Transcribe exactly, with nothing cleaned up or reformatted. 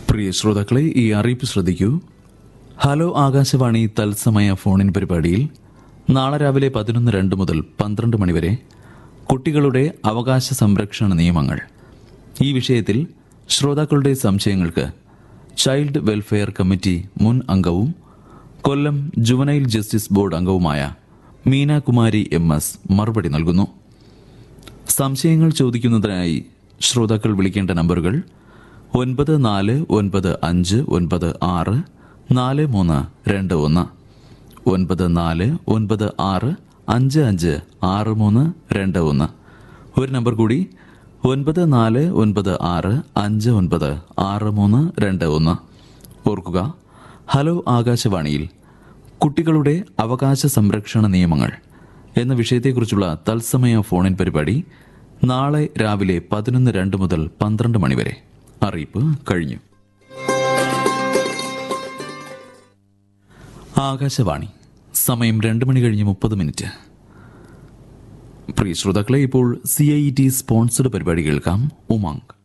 പ്രിയ ശ്രോതാക്കളെ, ഈ അറിയിപ്പ് ശ്രദ്ധിക്കൂ. ഹലോ ആകാശവാണി തത്സമയ ഫോണിൻ പരിപാടിയിൽ നാളെ രാവിലെ പതിനൊന്ന് രണ്ട് മുതൽ പന്ത്രണ്ട് മണിവരെ കുട്ടികളുടെ അവകാശ സംരക്ഷണ നിയമങ്ങൾ, ഈ വിഷയത്തിൽ ശ്രോതാക്കളുടെ സംശയങ്ങൾക്ക് ചൈൽഡ് വെൽഫെയർ കമ്മിറ്റി മുൻ അംഗവും കൊല്ലം ജുവനൈൽ ജസ്റ്റിസ് ബോർഡ് അംഗവുമായ മീനാകുമാരി എം എസ് മറുപടി നൽകുന്നു. സംശയങ്ങൾ ചോദിക്കുന്നതിനായി ശ്രോതാക്കൾ വിളിക്കേണ്ട നമ്പറുകൾ ഒൻപത് നാല് ഒൻപത് അഞ്ച് ഒൻപത് ആറ് നാല് മൂന്ന് രണ്ട് ഒന്ന്, ഒൻപത് നാല് ഒൻപത് ആറ് അഞ്ച് അഞ്ച് ആറ് മൂന്ന് രണ്ട് ഒന്ന്. ഒരു നമ്പർ കൂടി, ഒൻപത് നാല് ഒൻപത് ആറ് അഞ്ച് ഒൻപത് ആറ് മൂന്ന് രണ്ട് ഒന്ന്. ഓർക്കുക, ഹലോ ആകാശവാണിയിൽ കുട്ടികളുടെ അവകാശ സംരക്ഷണ നിയമങ്ങൾ എന്ന വിഷയത്തെക്കുറിച്ചുള്ള തത്സമയ ഫോണിൻ പരിപാടി നാളെ രാവിലെ പതിനൊന്ന് രണ്ട് മുതൽ പന്ത്രണ്ട് മണിവരെ. അറിയിപ്പ് കഴിഞ്ഞു. ആകാശവാണി, സമയം രണ്ട് മണി കഴിഞ്ഞ് മുപ്പത് മിനിറ്റ്. പ്രിയ ശ്രോതാക്കളെ, ഇപ്പോൾ സി ഐ ടി സ്പോൺസർഡ് പരിപാടി കേൾക്കാം. ഉമാങ്.